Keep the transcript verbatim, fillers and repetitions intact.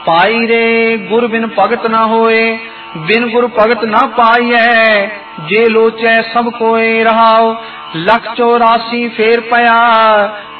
पाई रे गुर बिन भगत न होए, बिन गुर भगत न पाइए, जे लोचै सब कोय रहाओ। लख चौरासी फेर पया